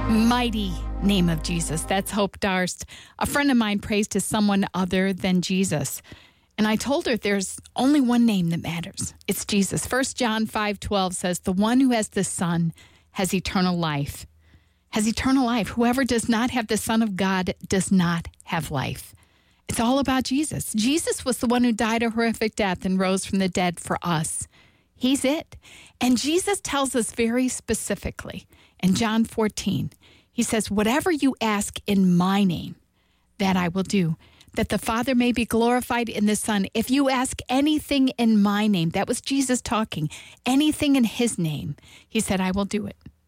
Mighty name of Jesus. That's Hope Darst. A friend of mine prays to someone other than Jesus. And I told her there's only one name that matters. It's Jesus. 1 John 5:12 says, the one who has the Son has eternal life. Has eternal life. Whoever does not have the Son of God does not have life. It's all about Jesus. Jesus was the one who died a horrific death and rose from the dead for us. He's it. And Jesus tells us very specifically in John 14, he says, whatever you ask in my name, that I will do, that the Father may be glorified in the Son. If you ask anything in my name, that was Jesus talking, anything in his name, he said, I will do it.